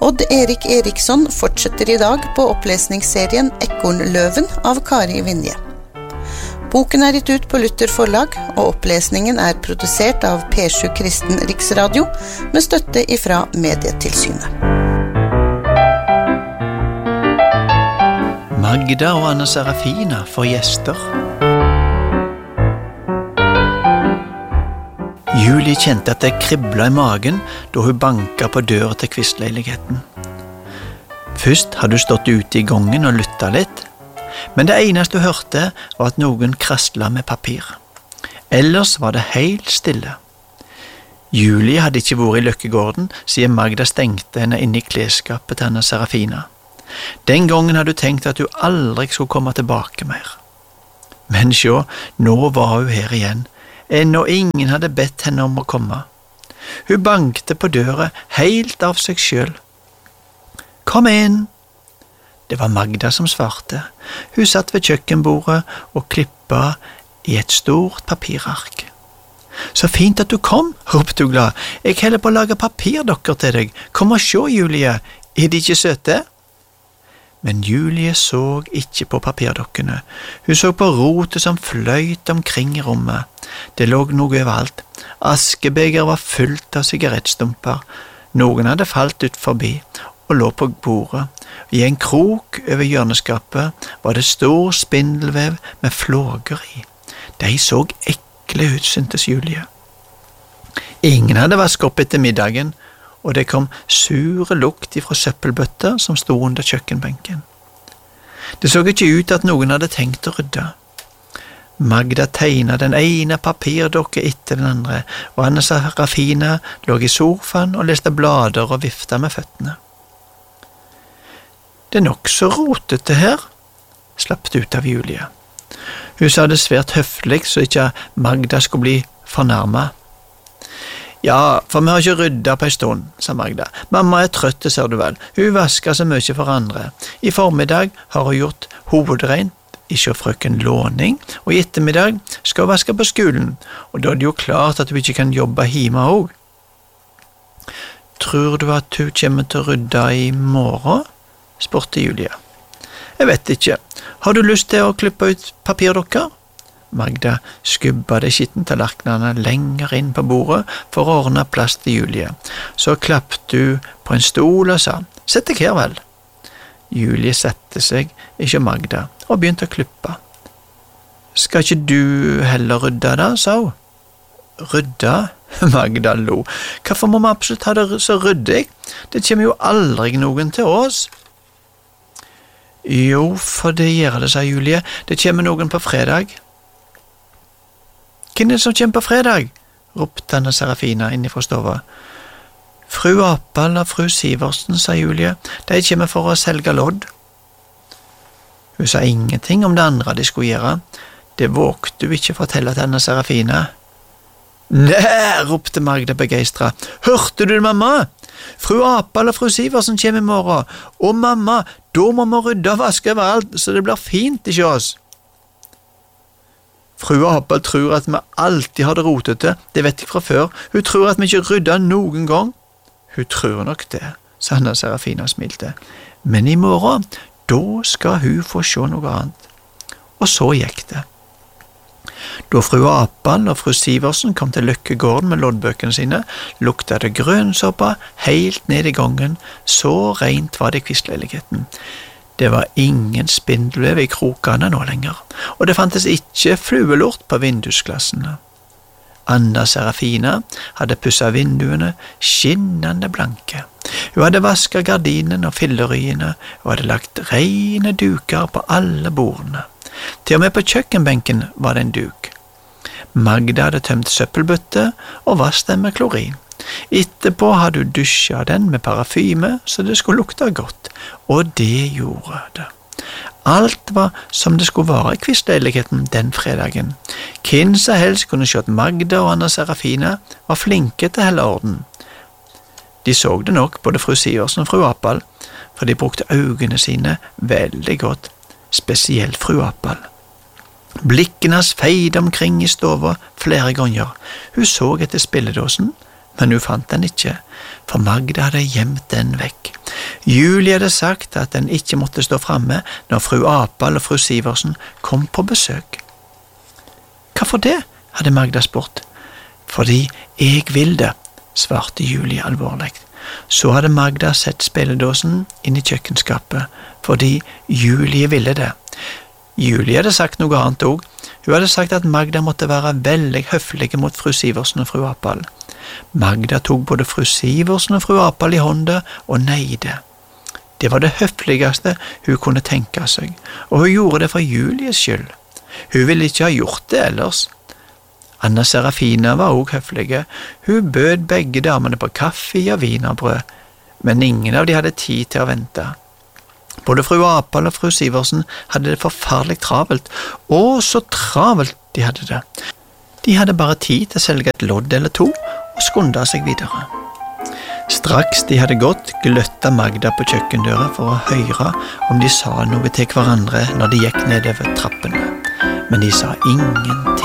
Odd Erik Eriksson fortsetter I dag på opplesningsserien Ekornløven av Kari Vinje. Boken gitt ut på Luther forlag, og opplesningen produsert av P7 Kristen Riksradio med støtte ifra Medietilsynet. Magda og Anna Serafina får gjester. Julie kjente at det kriblet I magen da hun banket på døra til kvistleiligheten. Først hadde hun stått ute I gangen og lyttet litt, men det eneste hun hørte var at noen kraslet med papir. Ellers var det helt stille. Julie hadde ikke vært I Løkkegården siden Magda stengte henne inne I klesskapet til Anna Serafina. Den gangen hadde hun tenkt at hun aldri skulle komme tilbake mer. Men se, nå var hun her igjen, ennå ingen hadde bedt henne om å komme. Hun bankte på døra helt av seg selv. «Kom inn!» Det var Magda som svarte. Hun satt ved kjøkkenbordet og klippet I et stort papirark. «Så fint at du kom!» ropte hun glad. «Jeg heller på å lage papirdokker til deg. Kom og se, Julie. De ikke søte?» Men Julie så ikke på papirdokkene. Hun så på rotet som fløyt omkring I rommet. Det lå noe overalt. Askebeger var fullt av sigarettstumper. Noen hadde falt ut forbi og lå på bordet. I en krok over hjørneskapet var det stor spindelvev med flåger I. De så ekle ut, syntes Julie. Ingen hadde vasket opp etter middagen, og det kom sure lukt fra søppelbøtter som stod under kjøkkenbenken. Det så ikke ut at noen hadde tenkt å rydde. Magda tegnet den ene papirdokke etter den andre, og Anna Serafina lå I sofaen og leste blader og viftet med føttene. «Det nok så rotete her», slapp det ut av Julie. Hun sa det svært høflig så ikke Magda skulle bli fornærmet. «Ja, for vi har ikke ryddet på en stund», sa Magda. «Mamma trøtt, ser du vel. Hun vasker så mye for andre. I formiddag har hun gjort hovedrent, ikke frøken Låning, og I ettermiddag skal hun vaske på skolen, og da det jo klart at hun ikke kan jobbe hjemme også. Tror du at hun kommer til å rydde I morgen?» spurte Julia. «Jeg vet ikke. Har du lyst til å klippe ut papirdokker?» Magda skubba de skittentallerkenene lenger inn på bordet for å ordne plass til Julie. Så klappte hun på en stol og sa, «Sett deg her vel». Julie satte seg ikke Magda og begynte å klippe. «Skal ikke du heller rydde da?» sa hun. «Rydde?» Magda lo. «Hvorfor må vi absolutt ha det så ryddig? Det kommer jo aldri noen til oss.» «Jo, for det gjør det», sa Julie. «Det kommer noen på fredag.» «Hvem det som kommer på fredag?» ropte Anna Serafina innifra stova. «Fru Apal og fru Siversen», sa Julie. «De kommer for å selge lodd.» Hun sa ingenting om det andre de skulle gjøre. Det vågte hun ikke fortelle til Anna Serafina. «Nei!» ropte Magda begeistret. «Hørte du det, mamma? Fru Apal og fru Siversen kommer I morgen. Og mamma, da må vi rydde og vaske overalt, så det blir fint ikke oss.» Fru Apal tror at vi alltid har det rotete, det vet jeg fra før. Hun tror at vi ikke rydder noen gang. Hun tror nok det, sa Anna Serafina og smilte. Men I morgen, da skal hun få se noe annet. Og så gikk det. Da fru Apal og fru Siversen kom til Løkkegården med loddbøkene sine, lukta det grønnsåpe helt ned I gangen, så rent var det I kvistleiligheten. Det var ingen spindelvev I krokene nå lenger, og det fantes ikke fluelort på vindusglassene. Anna Serafina hadde pusset vinduene skinnende blanke. Hun hadde vasket gardinene og filleryene, og hadde lagt rene duker på alle bordene. Til og med på kjøkkenbenken var det en duk. Magda hadde tømt søppelbøtte og vasket den med klorin. Etterpå hadde hun dusjet den med parafyme så det skulle lukte godt, og det gjorde det. Alt var som det skulle være I kvistleiligheten den fredagen. Hvem som helst kunne se at Magda og Anna Serafina var flinke til hele orden. De så det nok, både fru Siversen og fru Apal, for de brukte øynene sine veldig godt, spesielt fru Apal. Blikken hans feide omkring I stova flere ganger. Hun så etter spilledåsen, men hun fant den ikke, for Magda hadde gjemt den vekk. Julie hadde sagt at den ikke måtte stå fremme når fru Apal og fru Sivertsen kom på besøk. Hvorfor det? Hadde Magda spurt. Fordi jeg vil det, svarte Julie alvorlig. Så hadde Magda sett spilledåsen inn i kjøkkenskapet, fordi Julie ville det. Julie hadde sagt noe annet også. Hun hadde sagt at Magda måtte være veldig høflig mot fru Sivertsen og fru Apal. Magda tok både fru Sivertsen og fru Apal i hånda og neide. Det var det høfligste hun kunne tenke seg, og hun gjorde det for Julies skyld. Hun ville ikke ha gjort det ellers. Anna Serafina var også høflige. Hun bød begge damene på kaffe og wienerbrød, men ingen av de hadde tid til å vente. Både fru Apal og fru Sivertsen hadde det forferdelig travelt, og så travelt de hadde det. De hadde bare tid til å selge et lodd eller to og skynde seg videre. Straks de hadde gått, gløtta Magda på kjøkkendøra for å høre om de sa noe til hverandre når de gikk nedover trappene, men de sa ingenting.